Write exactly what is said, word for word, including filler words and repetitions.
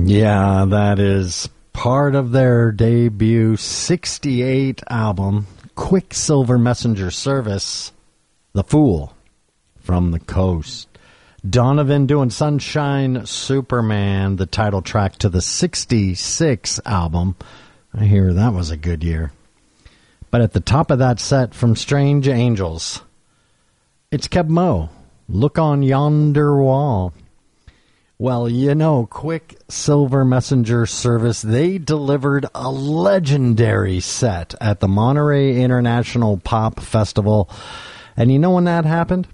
Yeah, that is part of their debut sixty-eight album, Quicksilver Messenger Service, The Fool from the Coast. Donovan doing Sunshine Superman, the title track to the sixty-six album. I hear that was a good year. But at the top of that set from Strange Angels, it's Keb Mo, Look on Yonder Wall. Well, you know, Quicksilver Messenger Service, they delivered a legendary set at the Monterey International Pop Festival. And you know when that happened?